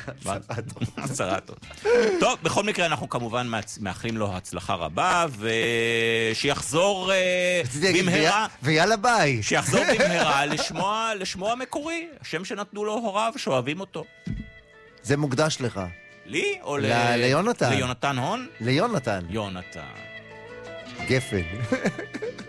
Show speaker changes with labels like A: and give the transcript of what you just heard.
A: סרטו. טוב, בכל מקרה אנחנו כמובן מאחלים לו הצלחה רבה, ושיחזור במהרה.
B: ויאללה ביי.
A: שיחזור במהרה לשמו המקורי, השם שנתנו לו הוריו, שאוהבים אותו.
B: זה מוקדש לך.
A: לי או
B: ליונתן.
A: ליונתן הון?
B: ליונתן.
A: יונתן.
B: גפן.